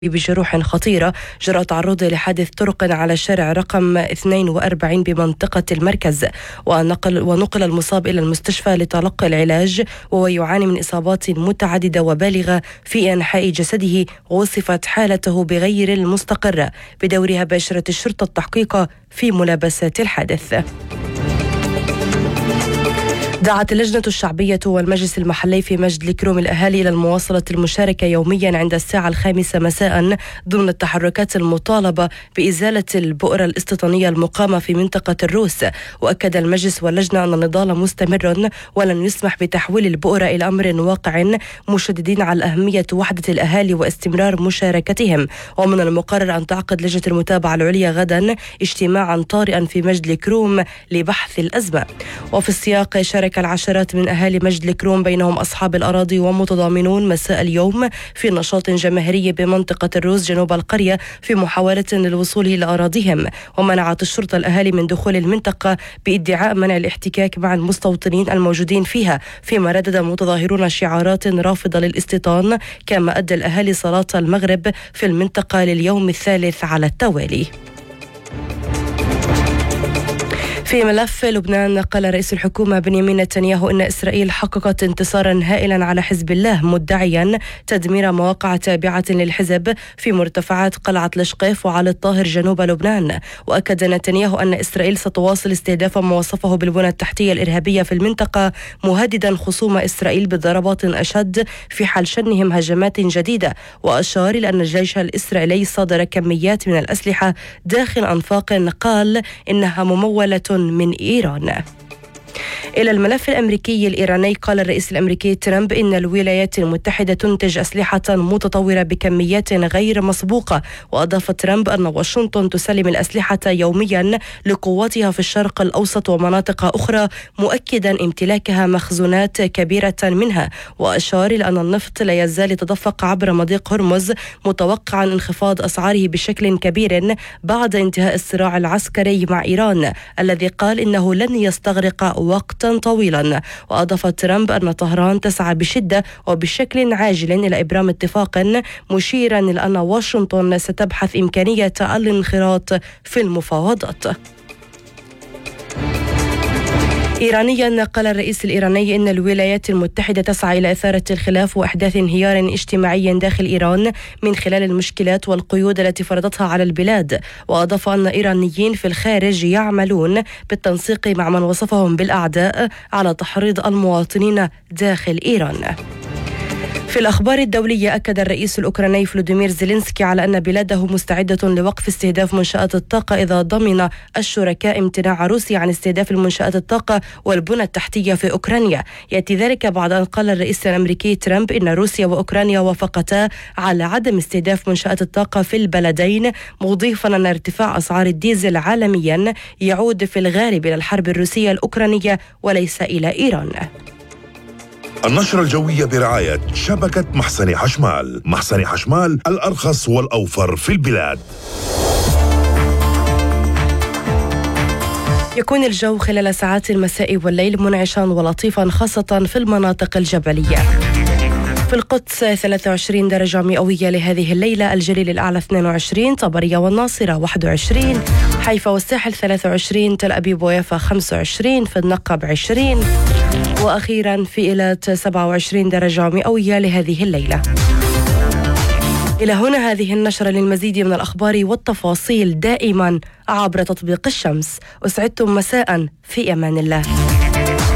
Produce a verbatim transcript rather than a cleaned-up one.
بجروح خطيرة جراء تعرضه لحادث طرق على الشارع رقم اثنين وأربعين بمنطقة المركز، ونقل, ونقل المصاب إلى المستشفى لتلقي العلاج، وهو يعاني من إصابات متعددة وبالغة في أنحاء جسده، ووصفت حالته بغير المستقرة. بدورها باشرت الشرطة التحقيق في ملابسات الحادث. دعت اللجنة الشعبية والمجلس المحلي في مجد الكروم الأهالي إلى المواصلة المشاركة يوميا عند الساعة الخامسة مساء ضمن التحركات المطالبة بإزالة البؤرة الاستيطانية المقامة في منطقة الروس. وأكد المجلس واللجنة أن النضال مستمر ولن يسمح بتحويل البؤرة إلى أمر واقع، مشددين على أهمية وحدة الأهالي واستمرار مشاركتهم. ومن المقرر أن تعقد لجنة المتابعة العليا غدا اجتماعا طارئا في مجد الكروم لبحث الأزمة. وفي السياق شارك العشرات من أهالي مجد الكروم بينهم أصحاب الأراضي ومتضامنون مساء اليوم في نشاط جماهيري بمنطقة الروس جنوب القرية في محاولة للوصول إلى أراضيهم. ومنعت الشرطة الأهالي من دخول المنطقة بادعاء منع الاحتكاك مع المستوطنين الموجودين فيها، فيما ردد متظاهرون شعارات رافضة للاستيطان. كما أدى الأهالي صلاة المغرب في المنطقة لليوم الثالث على التوالي. في ملف لبنان، قال رئيس الحكومة بنيامين نتنياهو إن إسرائيل حققت انتصارا هائلا على حزب الله، مدعيا تدمير مواقع تابعة للحزب في مرتفعات قلعة الشقيف وعلى الطاهر جنوب لبنان. وأكد نتنياهو أن إسرائيل ستواصل استهداف ما وصفه بالبنى التحتية الإرهابية في المنطقة، مهددا خصوم إسرائيل بضربات أشد في حال شنهم هجمات جديدة. وأشار إلى أن الجيش الإسرائيلي صادر كميات من الأسلحة داخل أنفاق قال إنها ممولة من إيران. إلى الملف الأمريكي الإيراني، قال الرئيس الأمريكي ترامب إن الولايات المتحدة تنتج أسلحة متطورة بكميات غير مسبوقة. وأضاف ترامب أن واشنطن تسلم الأسلحة يوميا لقواتها في الشرق الأوسط ومناطق أخرى، مؤكدا امتلاكها مخزونات كبيرة منها. وأشار إلى أن النفط لا يزال يتدفق عبر مضيق هرمز، متوقعا انخفاض أسعاره بشكل كبير بعد انتهاء الصراع العسكري مع إيران الذي قال إنه لن يستغرق وقتا طويلا. وأضاف ترامب أن طهران تسعى بشدة وبشكل عاجل إلى إبرام اتفاق، مشيرا إلى أن واشنطن ستبحث إمكانية الانخراط في المفاوضات. إيرانيا، قال الرئيس الإيراني إن الولايات المتحدة تسعى إلى إثارة الخلاف وإحداث انهيار اجتماعي داخل إيران من خلال المشكلات والقيود التي فرضتها على البلاد. وأضاف أن إيرانيين في الخارج يعملون بالتنسيق مع من وصفهم بالأعداء على تحريض المواطنين داخل إيران. في الأخبار الدولية، أكد الرئيس الأوكراني فلوديمير زيلينسكي على أن بلاده مستعدة لوقف استهداف منشآت الطاقة إذا ضمن الشركاء امتناع روسيا عن استهداف المنشآت الطاقة والبنى التحتية في أوكرانيا. يأتي ذلك بعد أن قال الرئيس الأمريكي ترامب إن روسيا وأوكرانيا وافقتا على عدم استهداف منشآت الطاقة في البلدين، مضيفا أن ارتفاع أسعار الديزل عالميا يعود في الغالب إلى الحرب الروسية الأوكرانية وليس إلى إيران. النشرة الجوية برعاية شبكة محسن حشمال. محسن حشمال، الأرخص والأوفر في البلاد. يكون الجو خلال ساعات المساء والليل منعشا ولطيفا، خاصة في المناطق الجبلية. في القدس ثلاثة وعشرين درجة مئوية لهذه الليلة، الجليل الأعلى اثنين وعشرين، طبرية والناصرة واحد وعشرين، حيفا والساحل ثلاثة وعشرين، تل أبيب ويافا خمسة وعشرين، في النقب عشرين، وأخيرا في إيلات سبعة وعشرين درجة مئوية لهذه الليلة. إلى هنا هذه النشرة. للمزيد من الأخبار والتفاصيل دائما عبر تطبيق الشمس. أسعدتم مساء، في أمان الله.